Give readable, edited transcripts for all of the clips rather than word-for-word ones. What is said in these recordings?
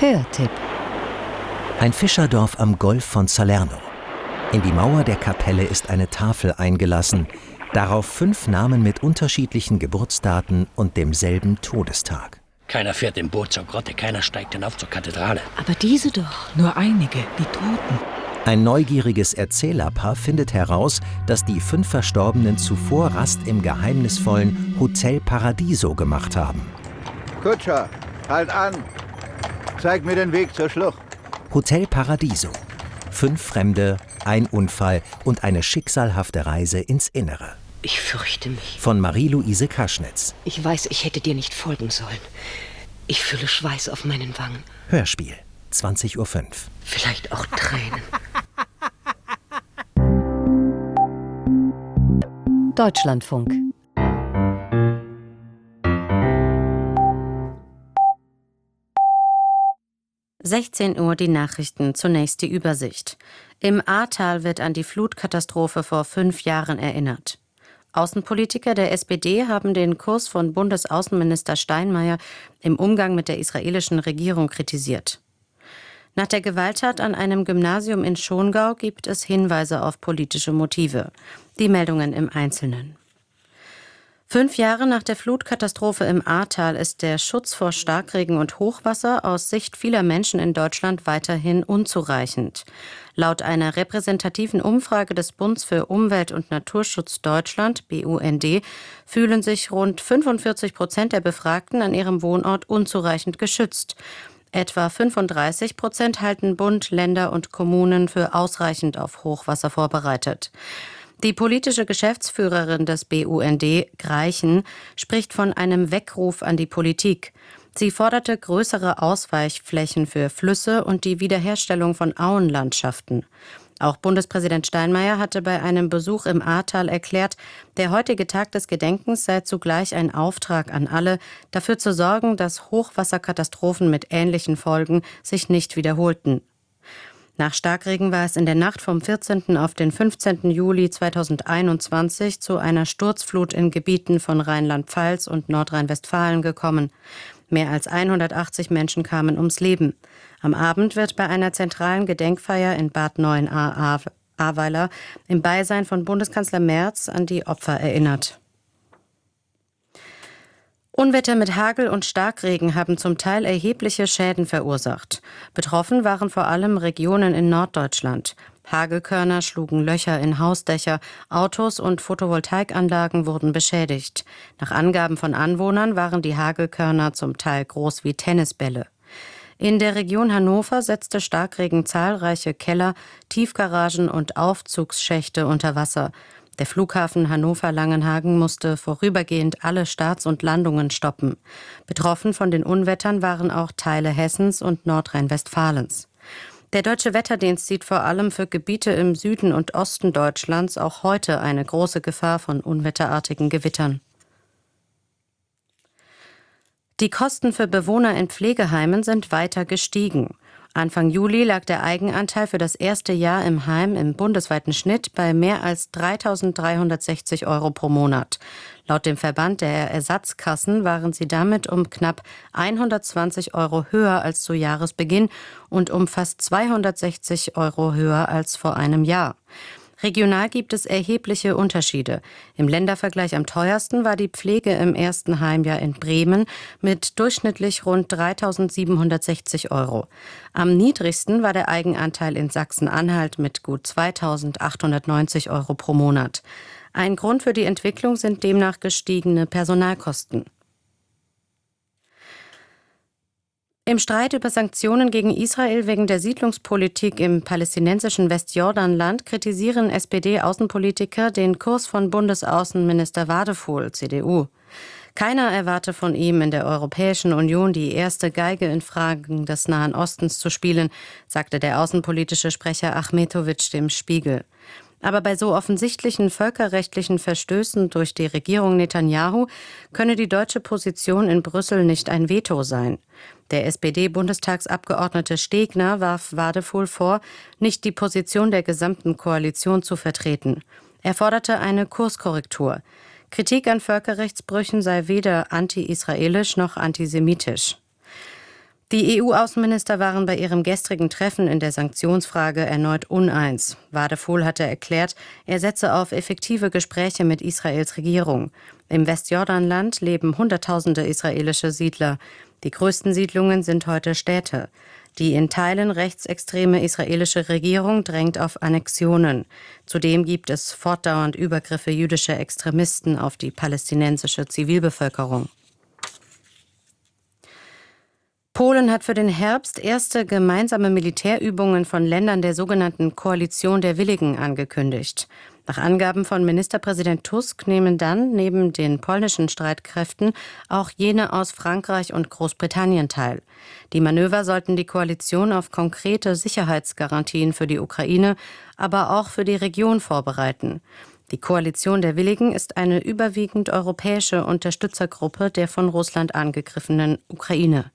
Hörtipp. Ein Fischerdorf am Golf von Salerno. In die Mauer der Kapelle ist eine Tafel eingelassen, darauf 5 Namen mit unterschiedlichen Geburtsdaten und demselben Todestag. Keiner fährt im Boot zur Grotte, keiner steigt hinauf zur Kathedrale. Aber diese doch. Nur einige, die Toten. Ein neugieriges Erzählerpaar findet heraus, dass die 5 Verstorbenen zuvor Rast im geheimnisvollen Hotel Paradiso gemacht haben. Kutscher, halt an! Zeig mir den Weg zur Schlucht. Hotel Paradiso. 5 Fremde, ein Unfall und eine schicksalhafte Reise ins Innere. Ich fürchte mich. Von Marie-Louise Kaschnitz. Ich weiß, ich hätte dir nicht folgen sollen. Ich fühle Schweiß auf meinen Wangen. Hörspiel, 20:05 Uhr. Vielleicht auch Tränen. Deutschlandfunk. Uhr die Nachrichten, zunächst die Übersicht. Im Ahrtal wird an die Flutkatastrophe vor 5 Jahren erinnert. Außenpolitiker der SPD haben den Kurs von Bundesaußenminister Steinmeier im Umgang mit der israelischen Regierung kritisiert. Nach der Gewalttat an einem Gymnasium in Schongau gibt es Hinweise auf politische Motive. Die Meldungen im Einzelnen. 5 Jahre nach der Flutkatastrophe im Ahrtal ist der Schutz vor Starkregen und Hochwasser aus Sicht vieler Menschen in Deutschland weiterhin unzureichend. Laut einer repräsentativen Umfrage des Bunds für Umwelt- und Naturschutz Deutschland, BUND, fühlen sich rund 45% der Befragten an ihrem Wohnort unzureichend geschützt. Etwa 35% halten Bund, Länder und Kommunen für ausreichend auf Hochwasser vorbereitet. Die politische Geschäftsführerin des BUND, Greichen, spricht von einem Weckruf an die Politik. Sie forderte größere Ausweichflächen für Flüsse und die Wiederherstellung von Auenlandschaften. Auch Bundespräsident Steinmeier hatte bei einem Besuch im Ahrtal erklärt, der heutige Tag des Gedenkens sei zugleich ein Auftrag an alle, dafür zu sorgen, dass Hochwasserkatastrophen mit ähnlichen Folgen sich nicht wiederholten. Nach Starkregen war es in der Nacht vom 14. auf den 15. Juli 2021 zu einer Sturzflut in Gebieten von Rheinland-Pfalz und Nordrhein-Westfalen gekommen. Mehr als 180 Menschen kamen ums Leben. Am Abend wird bei einer zentralen Gedenkfeier in Bad Neuenahr-Ahrweiler im Beisein von Bundeskanzler Merz an die Opfer erinnert. Unwetter mit Hagel und Starkregen haben zum Teil erhebliche Schäden verursacht. Betroffen waren vor allem Regionen in Norddeutschland. Hagelkörner schlugen Löcher in Hausdächer, Autos und Photovoltaikanlagen wurden beschädigt. Nach Angaben von Anwohnern waren die Hagelkörner zum Teil groß wie Tennisbälle. In der Region Hannover setzte Starkregen zahlreiche Keller, Tiefgaragen und Aufzugsschächte unter Wasser. Der Flughafen Hannover-Langenhagen musste vorübergehend alle Starts und Landungen stoppen. Betroffen von den Unwettern waren auch Teile Hessens und Nordrhein-Westfalens. Der Deutsche Wetterdienst sieht vor allem für Gebiete im Süden und Osten Deutschlands auch heute eine große Gefahr von unwetterartigen Gewittern. Die Kosten für Bewohner in Pflegeheimen sind weiter gestiegen. Anfang Juli lag der Eigenanteil für das erste Jahr im Heim im bundesweiten Schnitt bei mehr als 3.360 € pro Monat. Laut dem Verband der Ersatzkassen waren sie damit um knapp 120 € höher als zu Jahresbeginn und um fast 260 € höher als vor einem Jahr. Regional gibt es erhebliche Unterschiede. Im Ländervergleich am teuersten war die Pflege im ersten Heimjahr in Bremen mit durchschnittlich rund 3.760 €. Am niedrigsten war der Eigenanteil in Sachsen-Anhalt mit gut 2.890 € pro Monat. Ein Grund für die Entwicklung sind demnach gestiegene Personalkosten. Im Streit über Sanktionen gegen Israel wegen der Siedlungspolitik im palästinensischen Westjordanland kritisieren SPD-Außenpolitiker den Kurs von Bundesaußenminister Wadefuhl, CDU. Keiner erwarte von ihm, in der Europäischen Union die erste Geige in Fragen des Nahen Ostens zu spielen, sagte der außenpolitische Sprecher Achmetovic dem Spiegel. Aber bei so offensichtlichen völkerrechtlichen Verstößen durch die Regierung Netanyahu könne die deutsche Position in Brüssel nicht ein Veto sein. Der SPD-Bundestagsabgeordnete Stegner warf Wadefuhl vor, nicht die Position der gesamten Koalition zu vertreten. Er forderte eine Kurskorrektur. Kritik an Völkerrechtsbrüchen sei weder anti-israelisch noch antisemitisch. Die EU-Außenminister waren bei ihrem gestrigen Treffen in der Sanktionsfrage erneut uneins. Wadephul hatte erklärt, er setze auf effektive Gespräche mit Israels Regierung. Im Westjordanland leben Hunderttausende israelische Siedler. Die größten Siedlungen sind heute Städte. Die in Teilen rechtsextreme israelische Regierung drängt auf Annexionen. Zudem gibt es fortdauernd Übergriffe jüdischer Extremisten auf die palästinensische Zivilbevölkerung. Polen hat für den Herbst erste gemeinsame Militärübungen von Ländern der sogenannten Koalition der Willigen angekündigt. Nach Angaben von Ministerpräsident Tusk nehmen dann neben den polnischen Streitkräften auch jene aus Frankreich und Großbritannien teil. Die Manöver sollten die Koalition auf konkrete Sicherheitsgarantien für die Ukraine, aber auch für die Region vorbereiten. Die Koalition der Willigen ist eine überwiegend europäische Unterstützergruppe der von Russland angegriffenen Ukraine.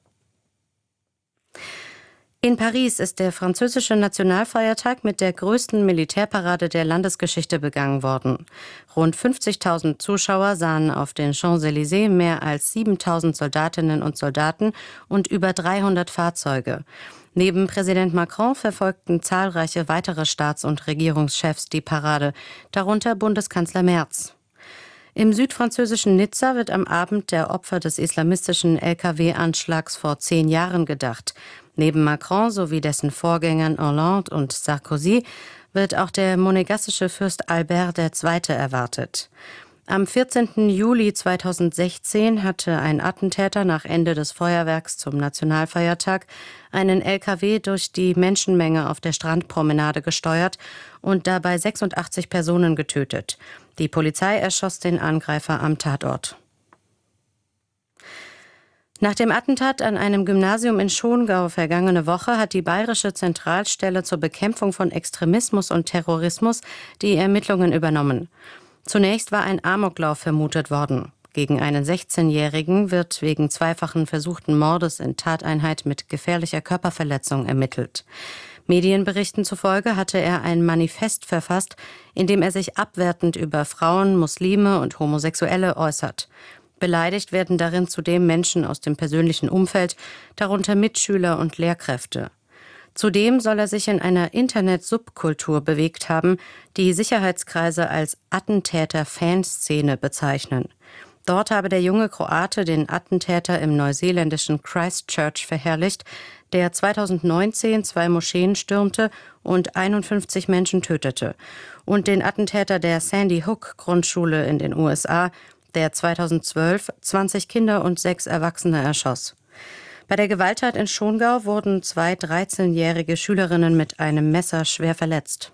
In Paris ist der französische Nationalfeiertag mit der größten Militärparade der Landesgeschichte begangen worden. Rund 50.000 Zuschauer sahen auf den Champs-Élysées mehr als 7.000 Soldatinnen und Soldaten und über 300 Fahrzeuge. Neben Präsident Macron verfolgten zahlreiche weitere Staats- und Regierungschefs die Parade, darunter Bundeskanzler Merz. Im südfranzösischen Nizza wird am Abend der Opfer des islamistischen LKW-Anschlags vor 10 Jahren gedacht. Neben Macron sowie dessen Vorgängern Hollande und Sarkozy wird auch der monegassische Fürst Albert II. Erwartet. Am 14. Juli 2016 hatte ein Attentäter nach Ende des Feuerwerks zum Nationalfeiertag einen LKW durch die Menschenmenge auf der Strandpromenade gesteuert und dabei 86 Personen getötet. Die Polizei erschoss den Angreifer am Tatort. Nach dem Attentat an einem Gymnasium in Schongau vergangene Woche hat die Bayerische Zentralstelle zur Bekämpfung von Extremismus und Terrorismus die Ermittlungen übernommen. Zunächst war ein Amoklauf vermutet worden. Gegen einen 16-Jährigen wird wegen zweifachen versuchten Mordes in Tateinheit mit gefährlicher Körperverletzung ermittelt. Medienberichten zufolge hatte er ein Manifest verfasst, in dem er sich abwertend über Frauen, Muslime und Homosexuelle äußert. Beleidigt werden darin zudem Menschen aus dem persönlichen Umfeld, darunter Mitschüler und Lehrkräfte. Zudem soll er sich in einer Internet-Subkultur bewegt haben, die Sicherheitskreise als Attentäter-Fanszene bezeichnen. Dort habe der junge Kroate den Attentäter im neuseeländischen Christchurch verherrlicht, der 2019 2 Moscheen stürmte und 51 Menschen tötete, und den Attentäter der Sandy Hook Grundschule in den USA, der 2012 20 Kinder und 6 Erwachsene erschoss. Bei der Gewalttat in Schongau wurden 2 13-jährige Schülerinnen mit einem Messer schwer verletzt.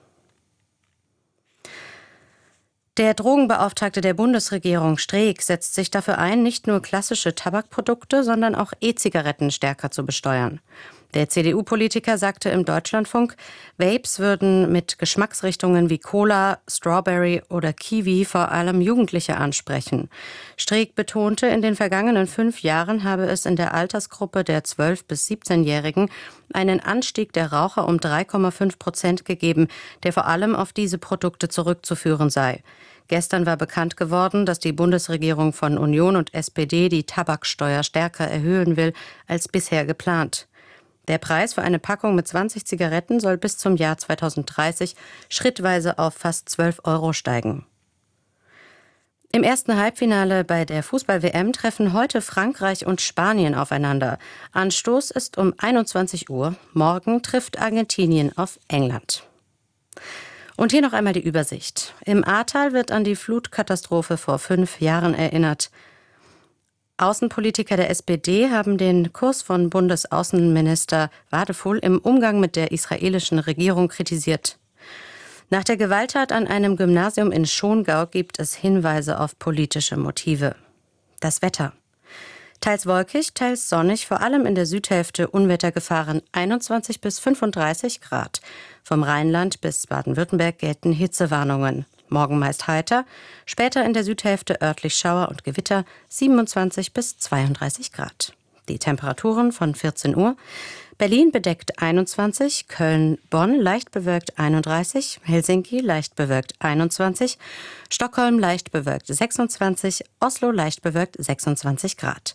Der Drogenbeauftragte der Bundesregierung, Streeck, setzt sich dafür ein, nicht nur klassische Tabakprodukte, sondern auch E-Zigaretten stärker zu besteuern. Der CDU-Politiker sagte im Deutschlandfunk, Vapes würden mit Geschmacksrichtungen wie Cola, Strawberry oder Kiwi vor allem Jugendliche ansprechen. Streeck betonte, in den vergangenen 5 Jahren habe es in der Altersgruppe der 12- bis 17-Jährigen einen Anstieg der Raucher um 3,5% gegeben, der vor allem auf diese Produkte zurückzuführen sei. Gestern war bekannt geworden, dass die Bundesregierung von Union und SPD die Tabaksteuer stärker erhöhen will als bisher geplant. Der Preis für eine Packung mit 20 Zigaretten soll bis zum Jahr 2030 schrittweise auf fast 12 € steigen. Im ersten Halbfinale bei der Fußball-WM treffen heute Frankreich und Spanien aufeinander. Anstoß ist um 21 Uhr. Morgen trifft Argentinien auf England. Und hier noch einmal die Übersicht. Im Ahrtal wird an die Flutkatastrophe vor 5 Jahren erinnert. Außenpolitiker der SPD haben den Kurs von Bundesaußenminister Wadephul im Umgang mit der israelischen Regierung kritisiert. Nach der Gewalttat an einem Gymnasium in Schongau gibt es Hinweise auf politische Motive. Das Wetter. Teils wolkig, teils sonnig, vor allem in der Südhälfte Unwettergefahren 21 bis 35 Grad. Vom Rheinland bis Baden-Württemberg gelten Hitzewarnungen. Morgen meist heiter, später in der Südhälfte örtlich Schauer und Gewitter 27 bis 32 Grad. Die Temperaturen von 14 Uhr. Berlin bedeckt 21, Köln, Bonn leicht bewölkt 31, Helsinki leicht bewölkt 21, Stockholm leicht bewölkt 26, Oslo leicht bewölkt 26 Grad.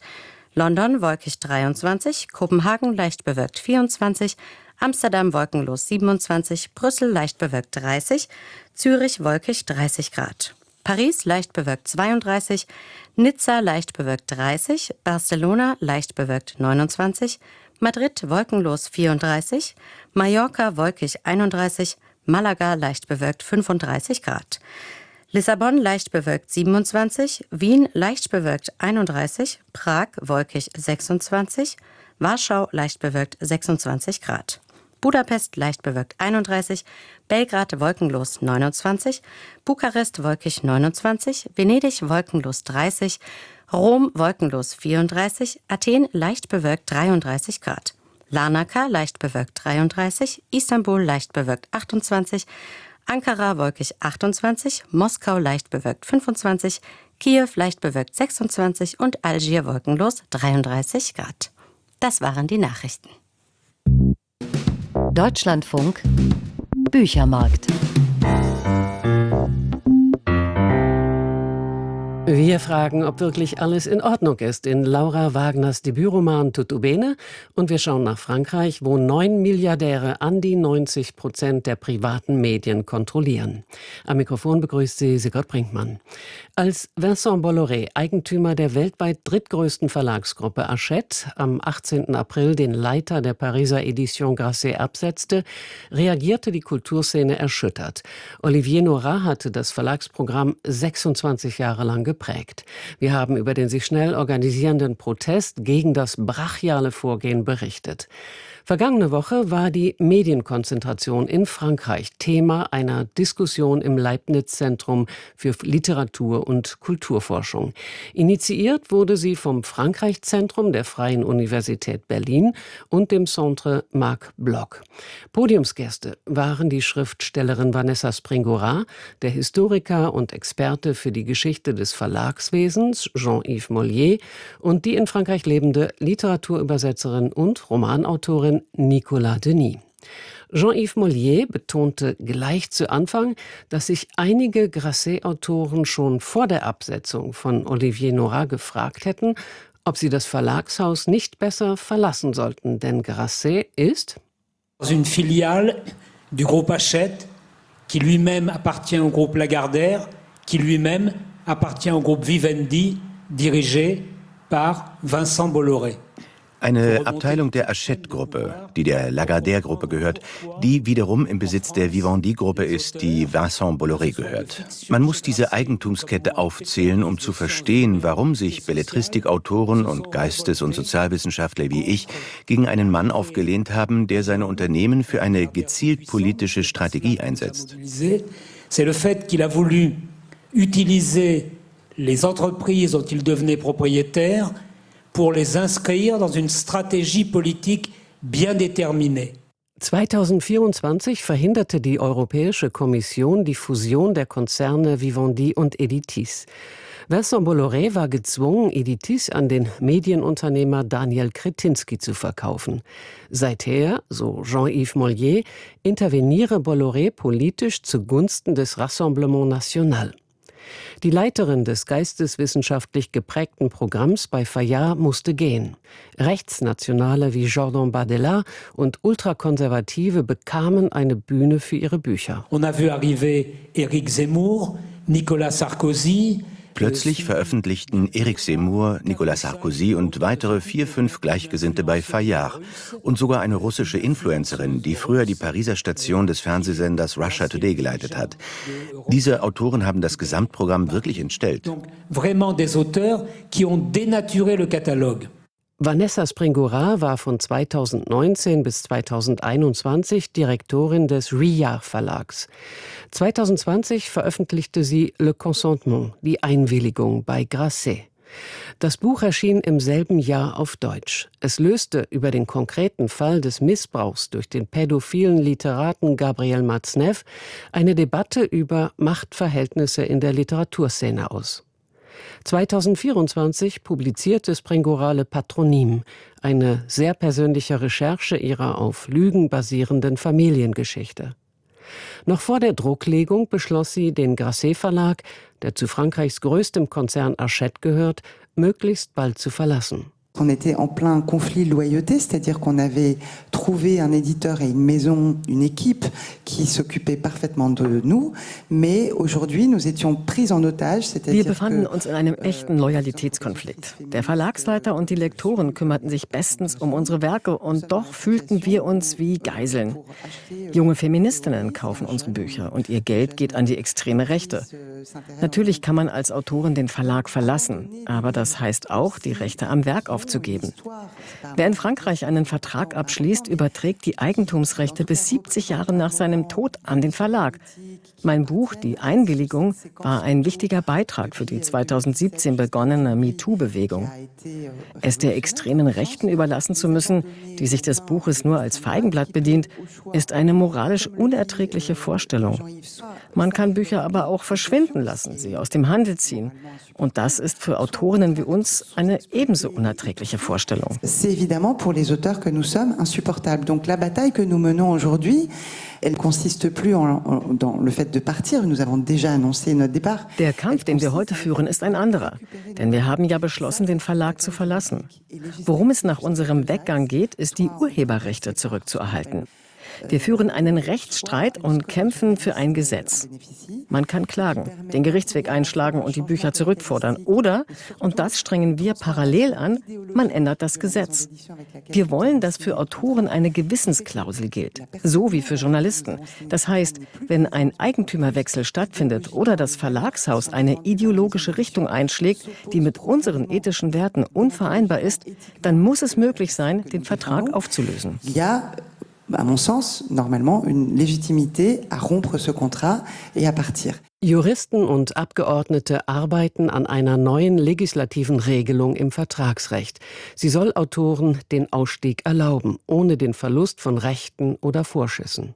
London wolkig 23, Kopenhagen leicht bewölkt 24, Amsterdam wolkenlos 27, Brüssel leicht bewölkt 30, Zürich wolkig 30 Grad. Paris leicht bewölkt 32, Nizza leicht bewölkt 30, Barcelona leicht bewölkt 29, Madrid wolkenlos 34, Mallorca wolkig 31, Malaga leicht bewölkt 35 Grad. Lissabon leicht bewölkt 27, Wien leicht bewölkt 31, Prag wolkig 26, Warschau leicht bewölkt 26 Grad. Budapest leicht bewölkt 31, Belgrad wolkenlos 29, Bukarest wolkig 29, Venedig wolkenlos 30, Rom wolkenlos 34, Athen leicht bewölkt 33 Grad. Larnaca leicht bewölkt 33, Istanbul leicht bewölkt 28, Ankara wolkig 28, Moskau leicht bewölkt 25, Kiew leicht bewölkt 26 und Algier wolkenlos 33 Grad. Das waren die Nachrichten. Deutschlandfunk Büchermarkt. Wir fragen, ob wirklich alles in Ordnung ist in Laura Wagners Debütroman Tutto Bene, und wir schauen nach Frankreich, wo 9 Milliardäre an die 90% der privaten Medien kontrollieren. Am Mikrofon begrüßt sie Sigurd Brinkmann. Als Vincent Bolloré, Eigentümer der weltweit drittgrößten Verlagsgruppe Hachette, am 18. April den Leiter der Pariser Edition Grasset absetzte, reagierte die Kulturszene erschüttert. Olivier Nora hatte das Verlagsprogramm 26 Jahre lang geprägt. Wir haben über den sich schnell organisierenden Protest gegen das brachiale Vorgehen berichtet. Vergangene Woche war die Medienkonzentration in Frankreich Thema einer Diskussion im Leibniz-Zentrum für Literatur- und Kulturforschung. Initiiert wurde sie vom Frankreich-Zentrum der Freien Universität Berlin und dem Centre Marc Bloch. Podiumsgäste waren die Schriftstellerin Vanessa Springora, der Historiker und Experte für die Geschichte des Verlagswesens Jean-Yves Mollier und die in Frankreich lebende Literaturübersetzerin und Romanautorin Nicolas Denis. Jean-Yves Mollier betonte gleich zu Anfang, dass sich einige Grasset-Autoren schon vor der Absetzung von Olivier Nora gefragt hätten, ob sie das Verlagshaus nicht besser verlassen sollten, denn Grasset ist une filiale du groupe Hachette, qui lui-même appartient au groupe Lagardère, qui lui-même appartient au groupe Vivendi, dirigé par Vincent Bolloré. Eine Abteilung der Hachette-Gruppe, die der Lagardère-Gruppe gehört, die wiederum im Besitz der Vivendi-Gruppe ist, die Vincent Bolloré gehört. Man muss diese Eigentumskette aufzählen, um zu verstehen, warum sich Belletristikautoren und Geistes- und Sozialwissenschaftler wie ich gegen einen Mann aufgelehnt haben, der seine Unternehmen für eine gezielt politische Strategie einsetzt. C'est le fait qu'il a voulu utiliser les entreprises dont il devenait propriétaire pour les inscrire dans une stratégie politique bien déterminée. 2024 verhinderte die Europäische Kommission die Fusion der Konzerne Vivendi und Editis. Vincent Bolloré war gezwungen, Editis an den Medienunternehmer Daniel Kretinsky zu verkaufen. Seither, so Jean-Yves Mollier, interveniere Bolloré politisch zugunsten des Rassemblement National. Die Leiterin des geisteswissenschaftlich geprägten Programms bei Fayard musste gehen. Rechtsnationale wie Jordan Bardella und Ultrakonservative bekamen eine Bühne für ihre Bücher. On a vu arriver Éric Zemmour, Nicolas Sarkozy. Plötzlich veröffentlichten Éric Zemmour, Nicolas Sarkozy und weitere 4, 5 Gleichgesinnte bei Fayard. Und sogar eine russische Influencerin, die früher die Pariser Station des Fernsehsenders Russia Today geleitet hat. Diese Autoren haben das Gesamtprogramm wirklich entstellt. Vraiment des auteurs qui ont dénaturé le catalogue. Vanessa Springora war von 2019 bis 2021 Direktorin des Riyar Verlags. 2020 veröffentlichte sie Le Consentement, die Einwilligung bei Grasset. Das Buch erschien im selben Jahr auf Deutsch. Es löste über den konkreten Fall des Missbrauchs durch den pädophilen Literaten Gabriel Matzneff eine Debatte über Machtverhältnisse in der Literaturszene aus. 2024 publizierte Springora Le Patronym, eine sehr persönliche Recherche ihrer auf Lügen basierenden Familiengeschichte. Noch vor der Drucklegung beschloss sie, den Grasset-Verlag, der zu Frankreichs größtem Konzern Hachette gehört, möglichst bald zu verlassen. On était en plein conflit de loyauté, c'est-à-dire qu'on avait trouvé un éditeur et une maison, une équipe qui s'occupait parfaitement de nous, mais aujourd'hui nous étions pris en otage, c'est-à-dire Wir befanden uns in einem echten Loyalitätskonflikt. Der Verlagsleiter und die Lektoren kümmerten sich bestens um unsere Werke und doch fühlten wir uns wie Geiseln. Junge Feministinnen kaufen unsere Bücher und ihr Geld geht an die extreme Rechte. Natürlich kann man als Autorin den Verlag verlassen, aber das heißt auch, die Rechte am Werk aufzugeben. Wer in Frankreich einen Vertrag abschließt, überträgt die Eigentumsrechte bis 70 Jahre nach seinem Tod an den Verlag. Mein Buch, Die Einwilligung, war ein wichtiger Beitrag für die 2017 begonnene MeToo-Bewegung. Es der extremen Rechten überlassen zu müssen, die sich des Buches nur als Feigenblatt bedient, ist eine moralisch unerträgliche Vorstellung. Man kann Bücher aber auch verschwinden lassen, sie aus dem Handel ziehen. Und das ist für Autorinnen wie uns eine ebenso unerträgliche Vorstellung. C'est évidemment pour les auteurs que nous sommes insupportable. Donc la bataille que nous menons aujourd'hui, elle consiste plus dans le fait de partir. Nous avons déjà annoncé notre départ. Der Kampf, den wir heute führen, ist ein anderer. Denn wir haben ja beschlossen, den Verlag zu verlassen. Worum es nach unserem Weggang geht, ist die Urheberrechte zurückzuerhalten. Wir führen einen Rechtsstreit und kämpfen für ein Gesetz. Man kann klagen, den Gerichtsweg einschlagen und die Bücher zurückfordern. Oder, und das strengen wir parallel an, man ändert das Gesetz. Wir wollen, dass für Autoren eine Gewissensklausel gilt, so wie für Journalisten. Das heißt, wenn ein Eigentümerwechsel stattfindet oder das Verlagshaus eine ideologische Richtung einschlägt, die mit unseren ethischen Werten unvereinbar ist, dann muss es möglich sein, den Vertrag aufzulösen. Ja. À mon sens, normalement, une légitimité à rompre ce contrat et à partir. Juristen und Abgeordnete arbeiten an einer neuen legislativen Regelung im Vertragsrecht. Sie soll Autoren den Ausstieg erlauben, ohne den Verlust von Rechten oder Vorschüssen.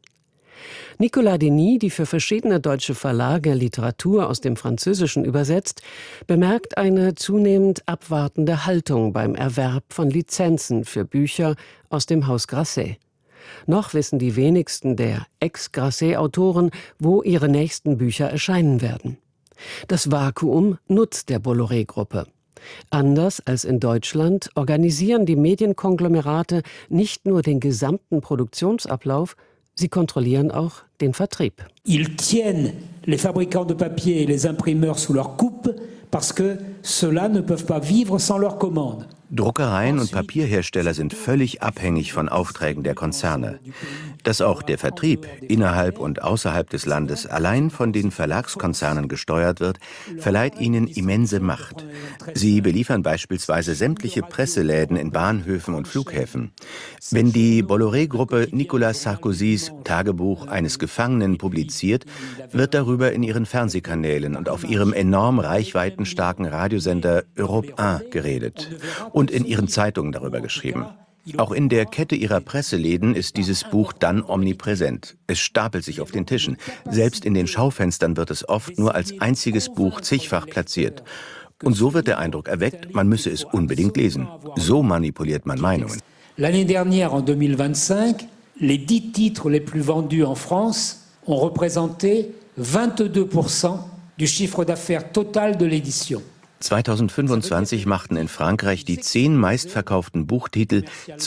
Nicolas Denis, die für verschiedene deutsche Verlage Literatur aus dem Französischen übersetzt, bemerkt eine zunehmend abwartende Haltung beim Erwerb von Lizenzen für Bücher aus dem Haus Grasset. Noch wissen die wenigsten der Ex-Grasset-Autoren, wo ihre nächsten Bücher erscheinen werden. Das Vakuum nutzt der Bolloré-Gruppe. Anders als in Deutschland organisieren die Medienkonglomerate nicht nur den gesamten Produktionsablauf, sie kontrollieren auch den Vertrieb. Ils tiennent les fabricants de papier et les imprimeurs sous leur coupe parce que ceux-là ne peuvent pas vivre sans leurs commandes. Druckereien und Papierhersteller sind völlig abhängig von Aufträgen der Konzerne. Dass auch der Vertrieb innerhalb und außerhalb des Landes allein von den Verlagskonzernen gesteuert wird, verleiht ihnen immense Macht. Sie beliefern beispielsweise sämtliche Presseläden in Bahnhöfen und Flughäfen. Wenn die Bolloré-Gruppe Nicolas Sarkozys Tagebuch eines Gefangenen publiziert, wird darüber in ihren Fernsehkanälen und auf ihrem enorm reichweitenstarken Radiosender Europe 1 geredet. Und in ihren Zeitungen darüber geschrieben. Auch in der Kette ihrer Presseläden ist dieses Buch dann omnipräsent. Es stapelt sich auf den Tischen. Selbst in den Schaufenstern wird es oft nur als einziges Buch zigfach platziert. Und so wird der Eindruck erweckt, man müsse es unbedingt lesen. So manipuliert man Meinungen. L'année dernière, en 2025, les 10 titres les plus vendus en France ont représenté 22% du chiffre d'affaires total de l'édition. 2025 machten in Frankreich die 10 meistverkauften Buchtitel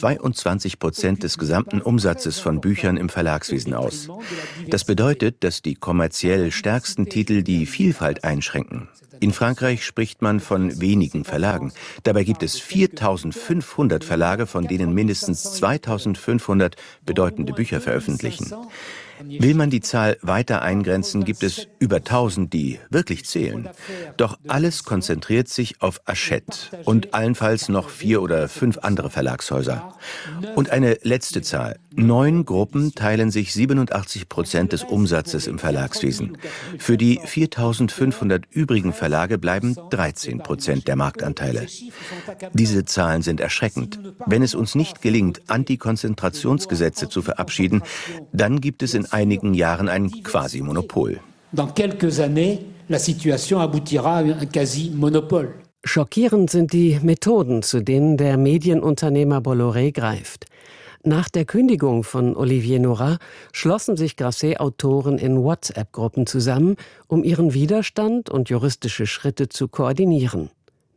22% des gesamten Umsatzes von Büchern im Verlagswesen aus. Das bedeutet, dass die kommerziell stärksten Titel die Vielfalt einschränken. In Frankreich spricht man von wenigen Verlagen. Dabei gibt es 4.500 Verlage, von denen mindestens 2.500 bedeutende Bücher veröffentlichen. Will man die Zahl weiter eingrenzen, gibt es über 1000, die wirklich zählen. Doch alles konzentriert sich auf Hachette und allenfalls noch 4 oder 5 andere Verlagshäuser. Und eine letzte Zahl. 9 Gruppen teilen sich 87% des Umsatzes im Verlagswesen. Für die 4.500 übrigen Verlage bleiben 13% der Marktanteile. Diese Zahlen sind erschreckend. Wenn es uns nicht gelingt, Antikonzentrationsgesetze zu verabschieden, dann gibt es in einigen Jahren ein Quasi-Monopol. Dans quelques années, la situation aboutira à un quasi-monopole. Schockierend sind die Methoden, zu denen der Medienunternehmer Bolloré greift. Nach der Kündigung von Olivier Nora schlossen sich Grasset-Autoren in WhatsApp-Gruppen zusammen, um ihren Widerstand und juristische Schritte zu koordinieren.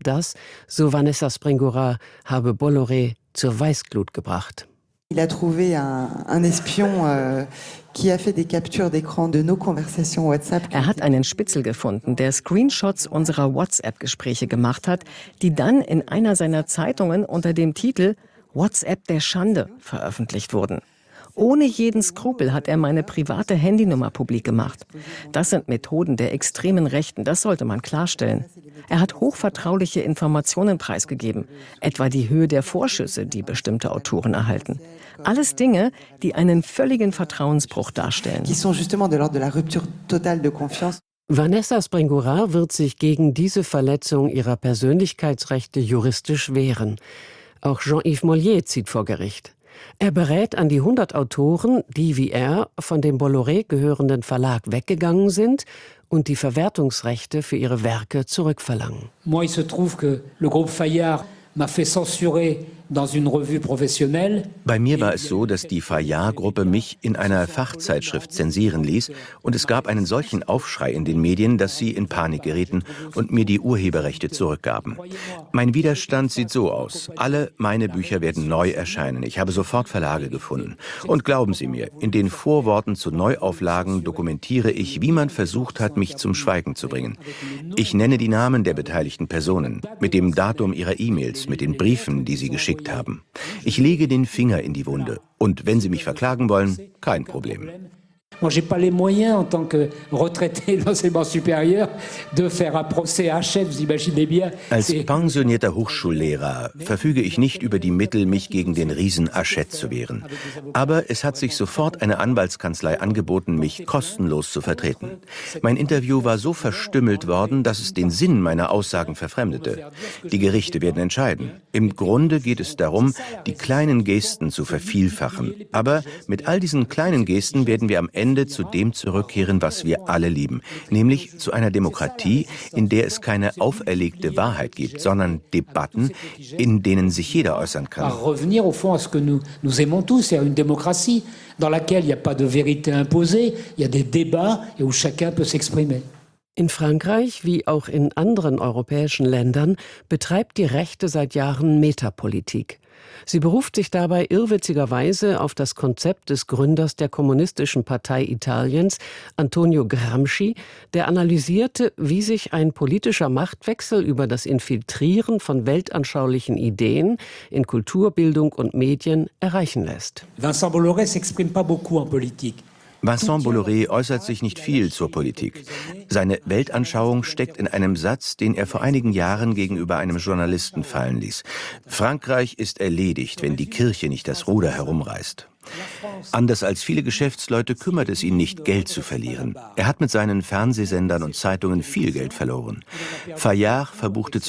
Das, so Vanessa Springora, habe Bolloré zur Weißglut gebracht. Il a trouvé un espion qui a fait des captures d'écran de nos conversations WhatsApp. Er hat einen Spitzel gefunden, der Screenshots unserer WhatsApp-Gespräche gemacht hat, die dann in einer seiner Zeitungen unter dem Titel WhatsApp der Schande veröffentlicht wurden. Ohne jeden Skrupel hat er meine private Handynummer publik gemacht. Das sind Methoden der extremen Rechten, das sollte man klarstellen. Er hat hochvertrauliche Informationen preisgegeben, etwa die Höhe der Vorschüsse, die bestimmte Autoren erhalten. Alles Dinge, die einen völligen Vertrauensbruch darstellen. Qui sont justement de l'ordre de la rupture totale de confiance. Vanessa Springora wird sich gegen diese Verletzung ihrer Persönlichkeitsrechte juristisch wehren. Auch Jean-Yves Mollier zieht vor Gericht. Er berät an die 100 Autoren, die wie er von dem Bolloré gehörenden Verlag weggegangen sind und die Verwertungsrechte für ihre Werke zurückverlangen. Moi, il se trouve que le groupe Fayard m'a fait censurer dans une revue professionnelle. Bei mir war es so, dass die Fayard-Gruppe mich in einer Fachzeitschrift zensieren ließ und es gab einen solchen Aufschrei in den Medien, dass sie in Panik gerieten und mir die Urheberrechte zurückgaben. Mein Widerstand sieht so aus. Alle meine Bücher werden neu erscheinen. Ich habe sofort Verlage gefunden. Und glauben Sie mir, in den Vorworten zu Neuauflagen dokumentiere ich, wie man versucht hat, mich zum Schweigen zu bringen. Ich nenne die Namen der beteiligten Personen, mit dem Datum ihrer E-Mails, mit den Briefen, die sie geschickt haben. Ich lege den Finger in die Wunde. Und wenn Sie mich verklagen wollen, kein Problem. Moi, j'ai pas les moyens, en tant que retraité de l'enseignement supérieur, de faire un procès à Hachette, vous imaginez bien. Als pensionierter Hochschullehrer verfüge ich nicht über die Mittel, mich gegen den Riesen Hachette zu wehren. Aber es hat sich sofort eine Anwaltskanzlei angeboten, mich kostenlos zu vertreten. Mein Interview war so verstümmelt worden, dass es den Sinn meiner Aussagen verfremdete. Die Gerichte werden entscheiden. Im Grunde geht es darum, die kleinen Gesten zu vervielfachen. Aber mit all diesen kleinen Gesten werden wir am Ende zu dem zurückkehren, was wir alle lieben, nämlich zu einer Demokratie, in der es keine auferlegte Wahrheit gibt, sondern Debatten, in denen sich jeder äußern kann. Revenir au fond à ce que nous aimons tous, c'est une démocratie dans laquelle il n'y a pas de vérité imposée, il y a des débats et où chacun peut s'exprimer. In Frankreich, wie auch in anderen europäischen Ländern, betreibt die Rechte seit Jahren Metapolitik. Sie beruft sich dabei irrwitzigerweise auf das Konzept des Gründers der Kommunistischen Partei Italiens, Antonio Gramsci, der analysierte, wie sich ein politischer Machtwechsel über das Infiltrieren von weltanschaulichen Ideen in Kultur, Bildung und Medien erreichen lässt. Vincent Bolloré s'exprime pas beaucoup en politique. Vincent Bolloré äußert sich nicht viel zur Politik. Seine Weltanschauung steckt in einem Satz, den er vor einigen Jahren gegenüber einem Journalisten fallen ließ. Frankreich ist erledigt, wenn die Kirche nicht das Ruder herumreißt. Anders als viele Geschäftsleute kümmert es ihn nicht, Geld zu verlieren. Er hat mit seinen Fernsehsendern und Zeitungen viel Geld verloren. Fayard verbuchte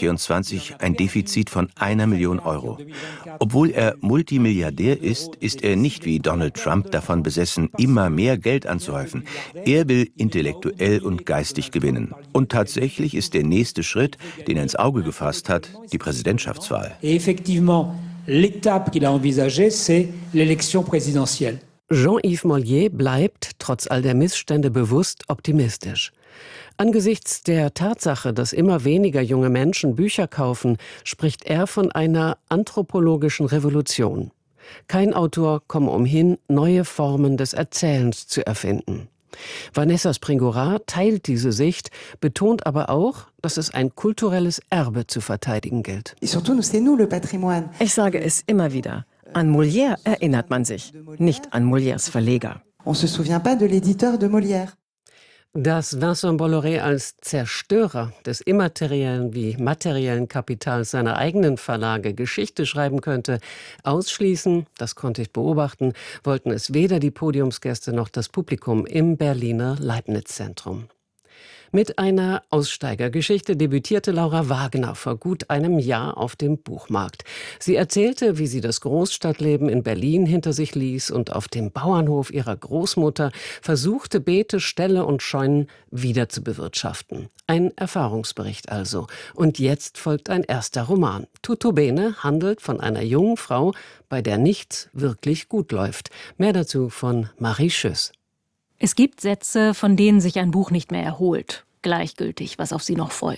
2024 ein Defizit von 1 Million Euro. Obwohl er Multimilliardär ist, ist er nicht wie Donald Trump davon besessen, immer mehr Geld anzuhäufen. Er will intellektuell und geistig gewinnen. Und tatsächlich ist der nächste Schritt, den er ins Auge gefasst hat, die Präsidentschaftswahl. L'étape qu'il a envisagée, c'est l'élection présidentielle. Jean-Yves Mollier bleibt, trotz all der Missstände, bewusst optimistisch. Angesichts der Tatsache, dass immer weniger junge Menschen Bücher kaufen, spricht er von einer anthropologischen Revolution. Kein Autor komme umhin, neue Formen des Erzählens zu erfinden. Vanessa Springora teilt diese Sicht, betont aber auch, dass es ein kulturelles Erbe zu verteidigen gilt. Ich sage es immer wieder. An Molière erinnert man sich, nicht an Molières Verleger. On se souvient pas de l'éditeur de Molière. Dass Vincent Bolloré als Zerstörer des immateriellen wie materiellen Kapitals seiner eigenen Verlage Geschichte schreiben könnte, ausschließen, das konnte ich beobachten, wollten es weder die Podiumsgäste noch das Publikum im Berliner Leibniz-Zentrum. Mit einer Aussteigergeschichte debütierte Laura Wagner vor gut einem Jahr auf dem Buchmarkt. Sie erzählte, wie sie das Großstadtleben in Berlin hinter sich ließ und auf dem Bauernhof ihrer Großmutter versuchte, Beete, Ställe und Scheunen wieder zu bewirtschaften. Ein Erfahrungsbericht also. Und jetzt folgt ein erster Roman. Tutto Bene handelt von einer jungen Frau, bei der nichts wirklich gut läuft. Mehr dazu von Marie Schüss. Es gibt Sätze, von denen sich ein Buch nicht mehr erholt. Gleichgültig, was auf sie noch folgt.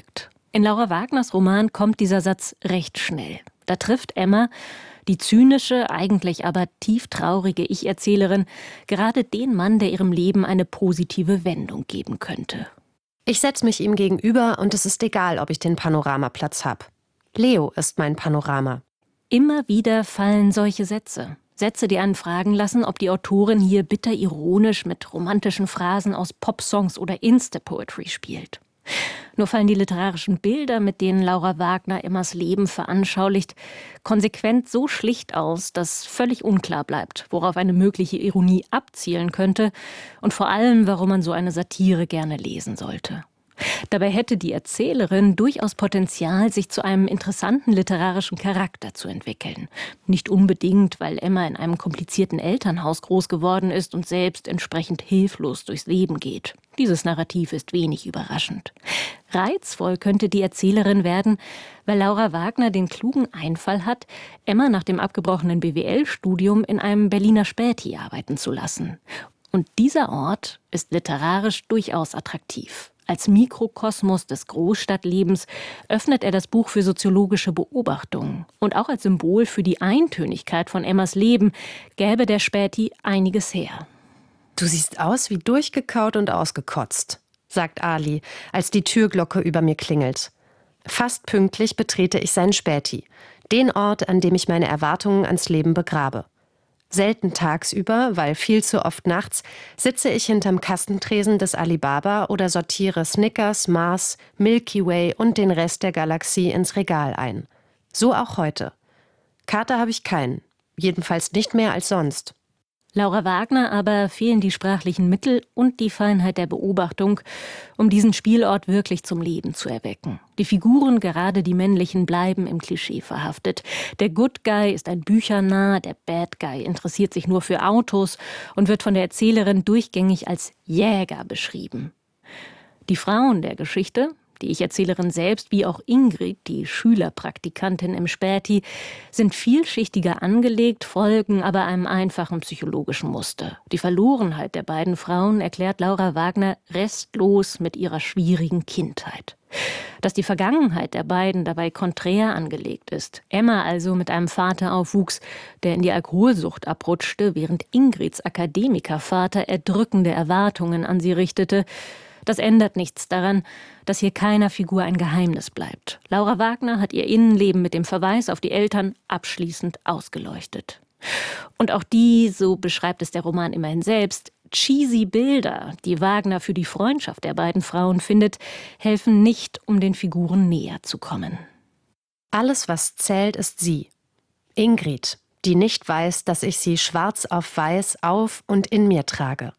In Laura Wagners Roman kommt dieser Satz recht schnell. Da trifft Emma, die zynische, eigentlich aber tief traurige Ich-Erzählerin, gerade den Mann, der ihrem Leben eine positive Wendung geben könnte. Ich setze mich ihm gegenüber und es ist egal, ob ich den Panoramaplatz habe. Leo ist mein Panorama. Immer wieder fallen solche Sätze. Sätze, die einen fragen lassen, ob die Autorin hier bitter ironisch mit romantischen Phrasen aus Popsongs oder Insta-Poetry spielt. Nur fallen die literarischen Bilder, mit denen Laura Wagner Emmas Leben veranschaulicht, konsequent so schlicht aus, dass völlig unklar bleibt, worauf eine mögliche Ironie abzielen könnte und vor allem, warum man so eine Satire gerne lesen sollte. Dabei hätte die Erzählerin durchaus Potenzial, sich zu einem interessanten literarischen Charakter zu entwickeln. Nicht unbedingt, weil Emma in einem komplizierten Elternhaus groß geworden ist und selbst entsprechend hilflos durchs Leben geht. Dieses Narrativ ist wenig überraschend. Reizvoll könnte die Erzählerin werden, weil Laura Wagner den klugen Einfall hat, Emma nach dem abgebrochenen BWL-Studium in einem Berliner Späti arbeiten zu lassen. Und dieser Ort ist literarisch durchaus attraktiv. Als Mikrokosmos des Großstadtlebens öffnet er das Buch für soziologische Beobachtungen. Und auch als Symbol für die Eintönigkeit von Emmas Leben gäbe der Späti einiges her. Du siehst aus wie durchgekaut und ausgekotzt, sagt Ali, als die Türglocke über mir klingelt. Fast pünktlich betrete ich seinen Späti, den Ort, an dem ich meine Erwartungen ans Leben begrabe. Selten tagsüber, weil viel zu oft nachts, sitze ich hinterm Kassentresen des Alibaba oder sortiere Snickers, Mars, Milky Way und den Rest der Galaxie ins Regal ein. So auch heute. Kater habe ich keinen, jedenfalls nicht mehr als sonst. Laura Wagner aber fehlen die sprachlichen Mittel und die Feinheit der Beobachtung, um diesen Spielort wirklich zum Leben zu erwecken. Die Figuren, gerade die männlichen, bleiben im Klischee verhaftet. Der Good Guy ist ein Büchernarr, der Bad Guy interessiert sich nur für Autos und wird von der Erzählerin durchgängig als Jäger beschrieben. Die Frauen der Geschichte, die Ich-Erzählerin selbst, wie auch Ingrid, die Schülerpraktikantin im Späti, sind vielschichtiger angelegt, folgen aber einem einfachen psychologischen Muster. Die Verlorenheit der beiden Frauen erklärt Laura Wagner restlos mit ihrer schwierigen Kindheit. Dass die Vergangenheit der beiden dabei konträr angelegt ist, Emma also mit einem Vater aufwuchs, der in die Alkoholsucht abrutschte, während Ingrids Akademikervater erdrückende Erwartungen an sie richtete, das ändert nichts daran, dass hier keiner Figur ein Geheimnis bleibt. Laura Wagner hat ihr Innenleben mit dem Verweis auf die Eltern abschließend ausgeleuchtet. Und auch die, so beschreibt es der Roman immerhin selbst, cheesy Bilder, die Wagner für die Freundschaft der beiden Frauen findet, helfen nicht, um den Figuren näher zu kommen. Alles, was zählt, ist sie. Ingrid, die nicht weiß, dass ich sie schwarz auf weiß auf und in mir trage.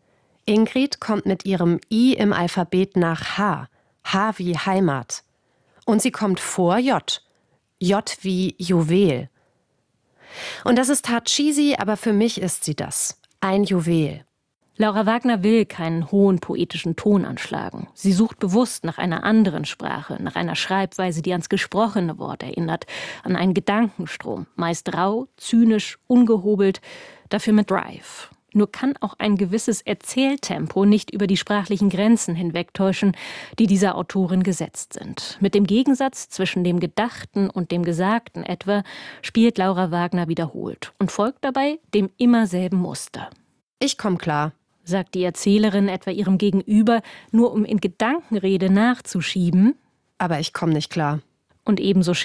Ingrid kommt mit ihrem I im Alphabet nach H. H wie Heimat. Und sie kommt vor J. J wie Juwel. Und das ist hart cheesy, aber für mich ist sie das. Ein Juwel. Laura Wagner will keinen hohen poetischen Ton anschlagen. Sie sucht bewusst nach einer anderen Sprache, nach einer Schreibweise, die ans gesprochene Wort erinnert, an einen Gedankenstrom, meist rau, zynisch, ungehobelt, dafür mit Drive. Nur kann auch ein gewisses Erzähltempo nicht über die sprachlichen Grenzen hinwegtäuschen, die dieser Autorin gesetzt sind. Mit dem Gegensatz zwischen dem Gedachten und dem Gesagten etwa spielt Laura Wagner wiederholt und folgt dabei dem immer selben Muster. Ich komm klar, sagt die Erzählerin etwa ihrem Gegenüber, nur um in Gedankenrede nachzuschieben. Aber ich komm nicht klar. Und ebenso